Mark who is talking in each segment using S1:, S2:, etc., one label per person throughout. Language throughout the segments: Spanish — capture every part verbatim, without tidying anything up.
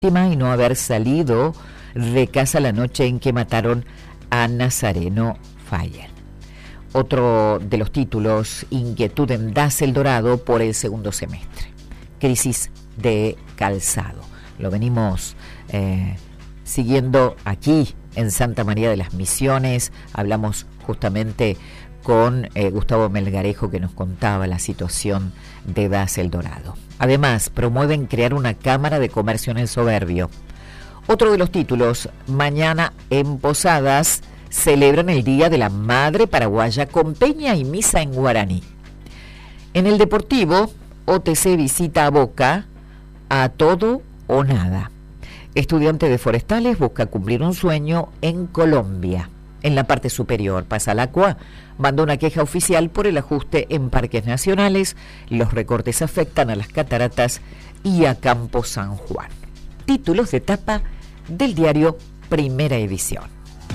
S1: y no haber salido de casa la noche en que mataron a Nazareno Fayer. Otro de los títulos, inquietud en Das El Dorado por el segundo semestre. Crisis de calzado. Lo venimos eh, siguiendo aquí en Santa María de las Misiones. Hablamos justamente con eh, Gustavo Melgarejo, que nos contaba la situación de Das El Dorado. Además, promueven crear una cámara de comercio en el Soberbio. Otro de los títulos, mañana en Posadas celebran el Día de la Madre Paraguaya con peña y misa en guaraní. En el Deportivo, O T C visita a Boca a todo o nada. Estudiante de Forestales busca cumplir un sueño en Colombia. En la parte superior, Pasalacua mandó una queja oficial por el ajuste en parques nacionales. Los recortes afectan a las cataratas y a Campo San Juan. Títulos de tapa del diario Primera Edición.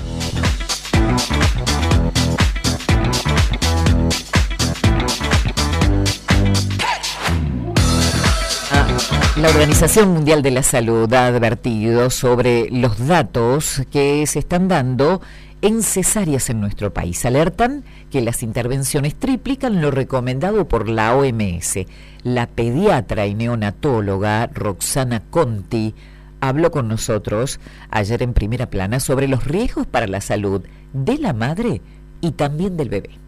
S1: La Organización Mundial de la Salud ha advertido sobre los datos que se están dando en cesáreas en nuestro país. Alertan que las intervenciones triplican lo recomendado por la O M S. La pediatra y neonatóloga Roxana Conti habló con nosotros ayer en Primera Plana sobre los riesgos para la salud de la madre y también del bebé.